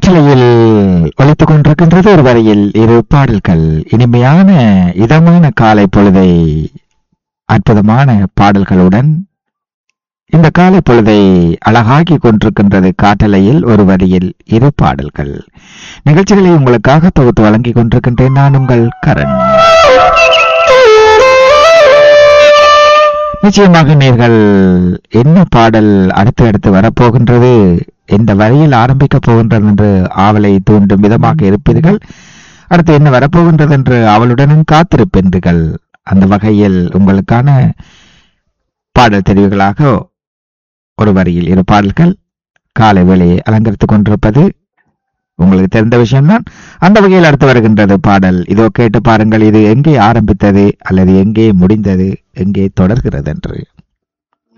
காற்றலையில் ஒலித்துக் கொண்டிருக்கின்றது ஒரு வரையில் இரு பாடல்கள். இனிமையான இதமான காலை பொழுதை அற்புதமான பாடல்களுடன் இந்த காலை பொழுதை அழகாக்கி கொண்டிருக்கின்றது. காற்றலையில் ஒரு வரியில் இரு பாடல்கள் நிகழ்ச்சிகளை உங்களுக்காக தொகுத்து வழங்கிக் கொண்டிருக்கின்றேன். நான் உங்கள் கரண். நிச்சயமாக நீங்கள் என்ன பாடல் அடுத்து வரப்போகின்றது, எந்த வரியில் ஆரம்பிக்க போகின்றது என்று ஆவலை தூண்டும் விதமாக இருப்பீர்கள். அடுத்து என்ன வரப்போகின்றது என்று அவளுடனும் காத்திருப்பீர்கள். அந்த வகையில் உங்களுக்கான பாடல் தெரிவுகளாக ஒரு வரியில் இரு பாடல்கள் காலை வேளையை அலங்கரித்துக் கொண்டிருப்பது உங்களுக்கு தெரிந்த விஷயம்தான். அந்த வகையில் அடுத்து வருகின்றது பாடல். இதோ கேட்டு பாருங்கள், இது எங்கே ஆரம்பித்தது அல்லது எங்கே முடிந்தது, எங்கே தொடர்கிறது என்று.